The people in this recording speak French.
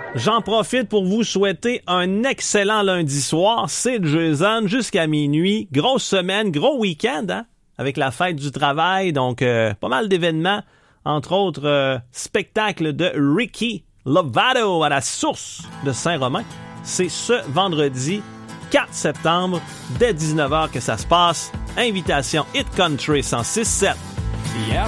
J'en profite pour vous souhaiter un excellent lundi soir. C'est Jason jusqu'à minuit. Grosse semaine, gros week-end, hein? Avec la fête du travail. Donc, pas mal d'événements. Entre autres, spectacle de Ricky Lovato à la Source de Saint-Romain. C'est ce vendredi 4 septembre, dès 19h que ça se passe. Invitation Hit Country 106.7. Hier